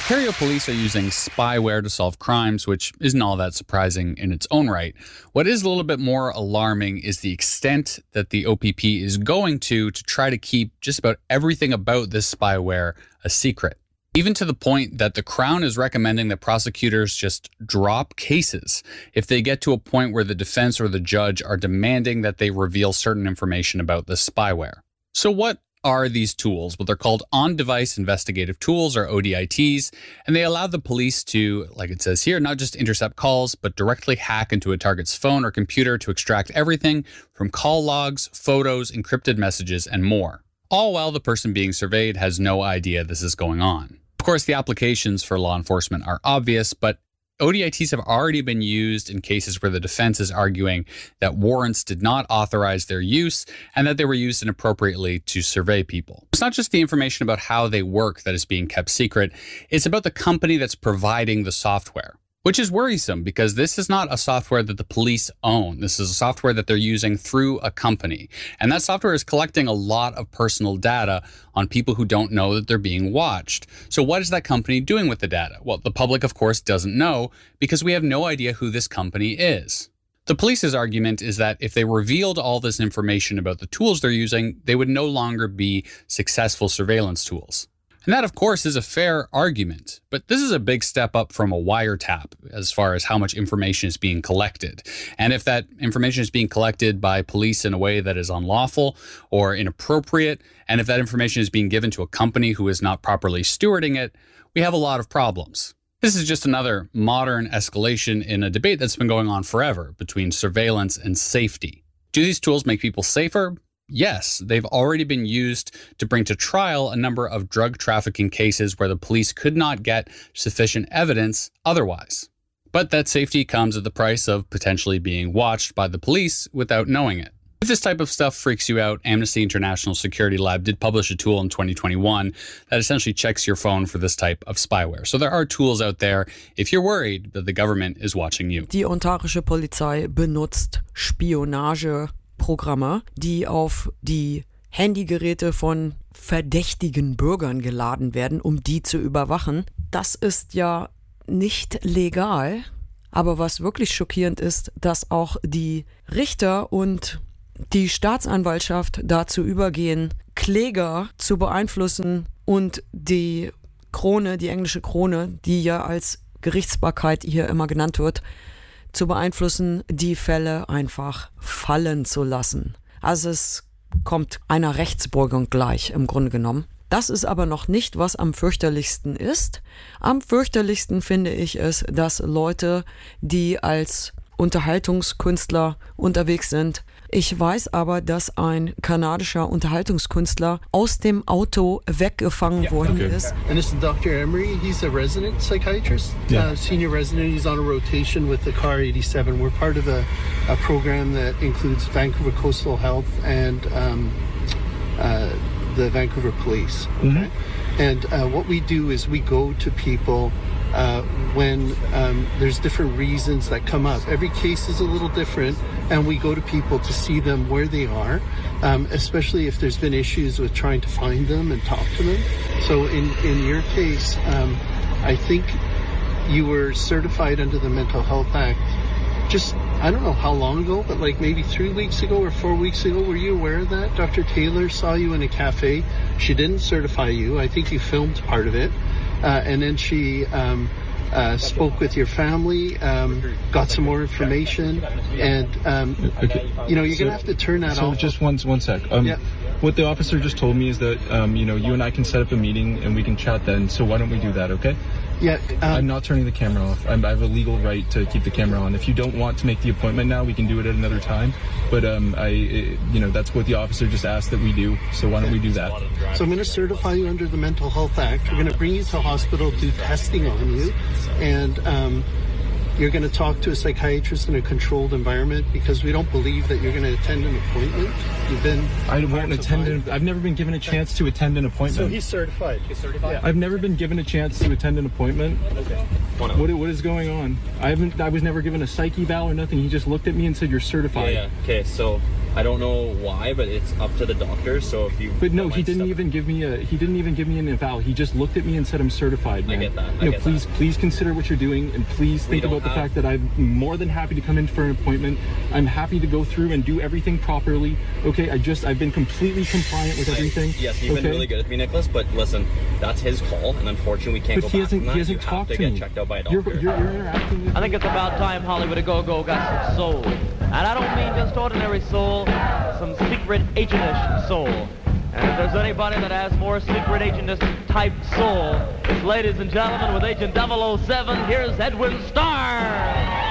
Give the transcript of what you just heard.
Ontario police are using spyware to solve crimes, which isn't all that surprising in its own right. What is a little bit more alarming is the extent that the OPP is going to try to keep just about everything about this spyware a secret. Even to the point that the Crown is recommending that prosecutors just drop cases if they get to a point where the defense or the judge are demanding that they reveal certain information about the spyware. So what are these tools? Well, they're called on-device investigative tools, or ODITs, and they allow the police to, like it says here, not just intercept calls, but directly hack into a target's phone or computer to extract everything from call logs, photos, encrypted messages, and more. All while the person being surveyed has no idea this is going on. Of course, the applications for law enforcement are obvious, but ODITs have already been used in cases where the defense is arguing that warrants did not authorize their use and that they were used inappropriately to survey people. It's not just the information about how they work that is being kept secret, it's about the company that's providing the software. Which is worrisome because this is not a software that the police own. This is a software that they're using through a company. And that software is collecting a lot of personal data on people who don't know that they're being watched. So what is that company doing with the data? Well, the public, of course, doesn't know because we have no idea who this company is. The police's argument is that if they revealed all this information about the tools they're using, they would no longer be successful surveillance tools. And that, of course, is a fair argument, but this is a big step up from a wiretap as far as how much information is being collected. And if that information is being collected by police in a way that is unlawful or inappropriate, and if that information is being given to a company who is not properly stewarding it, we have a lot of problems. This is just another modern escalation in a debate that's been going on forever between surveillance and safety. Do these tools make people safer? Yes, they've already been used to bring to trial a number of drug trafficking cases where the police could not get sufficient evidence otherwise. But that safety comes at the price of potentially being watched by the police without knowing it. If this type of stuff freaks you out, Amnesty International Security Lab did publish a tool in 2021 that essentially checks your phone for this type of spyware. So there are tools out there if you're worried that the government is watching you. Die ontarische Polizei benutzt Spionageprogramme, die auf die Handygeräte von verdächtigen Bürgern geladen werden, um die zu überwachen. Das ist ja nicht legal, aber was wirklich schockierend ist, dass auch die Richter und die Staatsanwaltschaft dazu übergehen, Kläger zu beeinflussen und die Krone, die englische Krone, die ja als Gerichtsbarkeit hier immer genannt wird, zu beeinflussen, die Fälle einfach fallen zu lassen. Also es kommt einer Rechtsbeugung gleich im Grunde genommen. Das ist aber noch nicht, was am fürchterlichsten ist. Am fürchterlichsten finde ich es, dass Leute, die als Unterhaltungskünstler unterwegs sind. Ich weiß aber, dass ein kanadischer Unterhaltungskünstler aus dem Auto weggefangen worden ist. And this is Dr. Emery. He's a resident psychiatrist, senior resident. He's on a rotation with the CAR 87. We're part of a program that includes Vancouver Coastal Health and the Vancouver Police. Okay? And what we do is we go to people when there's different reasons that come up. Every case is a little different, and we go to people to see them where they are, especially if there's been issues with trying to find them and talk to them. So in your case, I think you were certified under the Mental Health Act just, I don't know how long ago, but like maybe 3 weeks ago or 4 weeks ago. Were you aware of that? Dr. Taylor saw you in a cafe. She didn't certify you. I think you filmed part of it. And then she spoke with your family, got some more information, and you know, you're going to have to turn that off. So just one sec. What the officer just told me is that, you know, you and I can set up a meeting and we can chat then. So why don't we do that, okay? Yeah. I'm not turning the camera off. I have a legal right to keep the camera on. If you don't want to make the appointment now, we can do it at another time. But, you know, that's what the officer just asked that we do. So why don't we do that? So I'm going to certify you under the Mental Health Act. We're going to bring you to hospital, do testing on you, and you're going to talk to a psychiatrist in a controlled environment because we don't believe that you're going to attend an appointment. I won't attend. I've never been given a chance to attend an appointment. So he's certified. He's certified. Yeah. I've never been given a chance to attend an appointment. Okay. What is going on? I was never given a psych eval or nothing. He just looked at me and said, "You're certified." Yeah. Okay. So I don't know why, but it's up to the doctor. So if you. But no, he didn't even give me an eval. He just looked at me and said, "I'm certified, man." I get that. Please consider what you're doing, and please think about the fact that I'm more than happy to come in for an appointment. I'm happy to go through and do everything properly. Okay, I've been completely compliant with everything. Yes, you've been really good with me, Nicholas. But listen, that's his call, and unfortunately, we can't go back on that. He hasn't talked to me. You have to get checked out by a doctor. You're interacting with me. I think it's about time Hollywood Go-Go got some soul. And I don't mean just ordinary soul, some secret agentish soul. And if there's anybody that has more secret agentish type soul, it's ladies and gentlemen with Agent 007, here's Edwin Starr.